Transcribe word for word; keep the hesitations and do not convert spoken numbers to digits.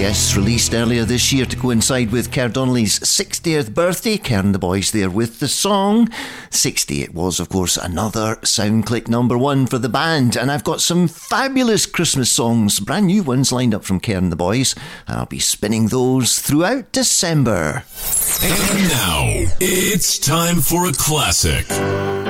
Yes, released earlier this year to coincide with Ker Donnelly's sixtieth birthday. Ker and the boys there with the song. sixty it was, of course, another SoundClick number one for the band. And I've got some fabulous Christmas songs, brand new ones lined up from Ker and the boys. And I'll be spinning those throughout December. And now, it's time for a classic.